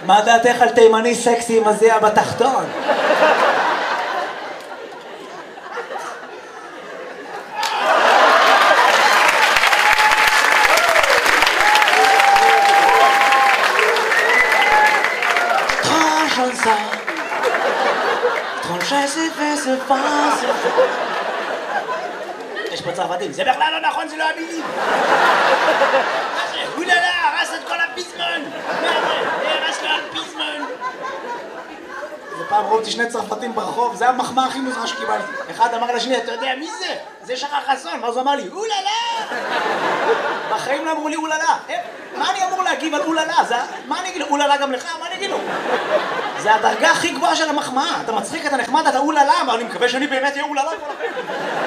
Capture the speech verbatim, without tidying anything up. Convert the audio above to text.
מה דעתך על תימני סקסי עם הזיע בתחתון? יש פה צרפתים, זה בכלל לא נכון, זה לא המילים. מה זה? אוללה, הרס את כל הפיזמון. מה זה? הרס לו הפיזמון. זה פעם ראיתי שני צרפתים ברחוב, זה המחמאה הכי מוזרה שקיבלתי. אחד אמר לשני, אתה יודע מי זה? זה שחר חסון. ואז הוא אמר לי, אוללה! בחיים לא אמרו לי אוללה. מה אני אמור להגיב על אוללה? מה אני אגיד לו? אוללה גם לך? מה אני אגיד לו? זה הדרגה הכי גבוהה של המחמאה. אתה מצחיק, אתה נחמד, אתה אוללה, אבל אני מקווה שאני באמת אהיה אוללה.